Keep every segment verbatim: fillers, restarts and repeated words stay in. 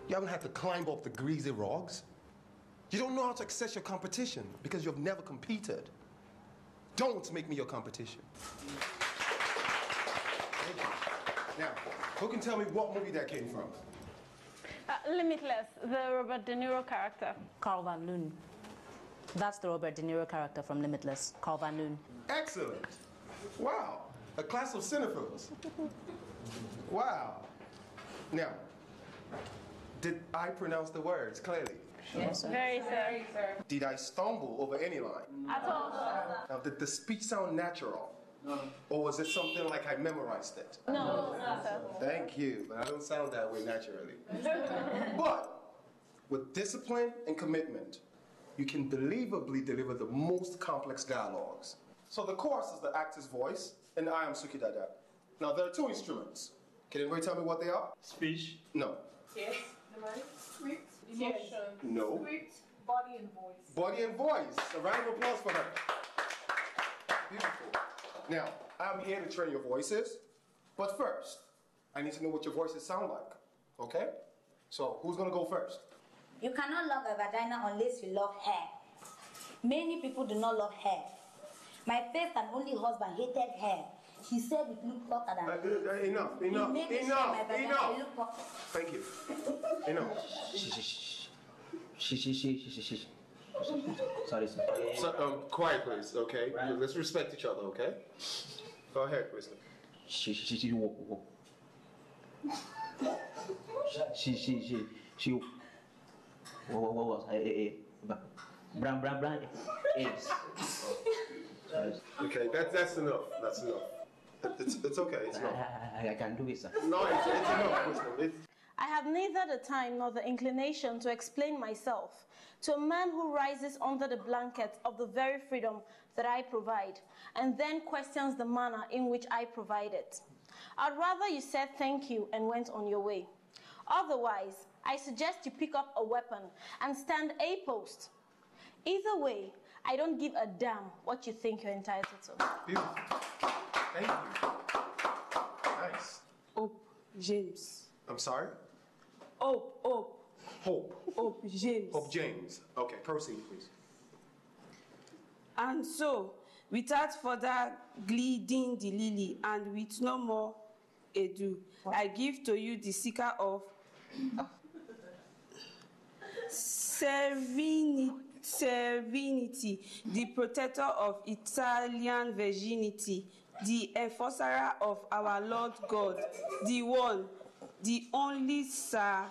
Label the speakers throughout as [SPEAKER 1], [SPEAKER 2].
[SPEAKER 1] You haven't had to climb up the greasy rocks. You don't know how to access your competition because you've never competed. Don't make me your competition. Now, who can tell me what movie that came from?
[SPEAKER 2] Uh, Limitless, the Robert De Niro character.
[SPEAKER 3] Carl Van Loon. That's the Robert De Niro character from Limitless, Carl Van Loon.
[SPEAKER 1] Excellent. Wow, a class of cinephiles. Wow. Now, did I pronounce the words clearly?
[SPEAKER 3] Yes, sir.
[SPEAKER 2] Very, sir. sir.
[SPEAKER 1] Did I stumble over any line?
[SPEAKER 2] At all, sir.
[SPEAKER 1] Now, did the speech sound natural? No. Or was it something like I memorized it?
[SPEAKER 2] No, no, sir.
[SPEAKER 1] Thank you, but I don't sound that way naturally. But with discipline and commitment, you can believably deliver the most complex dialogues. So the chorus is the actor's voice, and I am Suki Dada. Now, there are two instruments. Can anybody tell me what they are?
[SPEAKER 4] Speech.
[SPEAKER 1] No.
[SPEAKER 5] Yes. The mind. Script. Emotion.
[SPEAKER 1] No.
[SPEAKER 5] Script. Body and voice.
[SPEAKER 1] Body and voice. A round of applause for her. Beautiful. Now, I'm here to train your voices, but first, I need to know what your voices sound like, okay? So, who's gonna go first?
[SPEAKER 6] You cannot love a vagina unless you love hair. Many people do not love hair. My first and only husband hated hair. He said it looked hotter than
[SPEAKER 1] Uh, uh, enough, enough,
[SPEAKER 6] made me
[SPEAKER 1] enough,
[SPEAKER 6] shave my vagina,
[SPEAKER 1] enough.
[SPEAKER 6] it looked hotter.
[SPEAKER 1] Thank you. Enough.
[SPEAKER 7] Shh, shh, shh. Shh, shh, shh, shh, shh. Sorry, sir.
[SPEAKER 1] So, um, quiet, please, okay? Let's respect each other, okay? Go ahead, Wisdom.
[SPEAKER 7] She, she, she, wo- wo- she, she, she, she, what, what, what was, eh, eh, eh, brown, brown, brown, eggs.
[SPEAKER 1] Okay, that, that's enough, that's enough. It's, it's okay, it's enough.
[SPEAKER 7] I, I, I can do it, sir.
[SPEAKER 1] No, it's, it's enough, Wisdom. It's,
[SPEAKER 2] I have neither the time nor the inclination to explain myself to a man who rises under the blanket of the very freedom that I provide and then questions the manner in which I provide it. I'd rather you said thank you and went on your way. Otherwise, I suggest you pick up a weapon and stand a post. Either way, I don't give a damn what you think you're entitled to.
[SPEAKER 1] beautiful. Thank you. Nice.
[SPEAKER 8] Hope James.
[SPEAKER 1] I'm sorry?
[SPEAKER 8] Hope, Hope,
[SPEAKER 1] Hope.
[SPEAKER 8] Hope James.
[SPEAKER 1] Hope James. Okay, proceed, please.
[SPEAKER 8] And so, without further gilding the lily, and with no more ado, I give to you the seeker of serenity, serenity, the protector of Italian virginity, the enforcer of our Lord God, the one, the only Sir,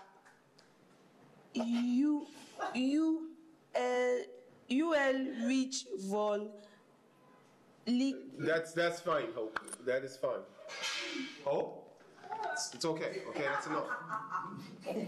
[SPEAKER 8] you, you, uh, U L Rich von Lee.
[SPEAKER 1] That's that's fine, Hope. That is fine. Hope? It's, it's okay. Okay, that's enough.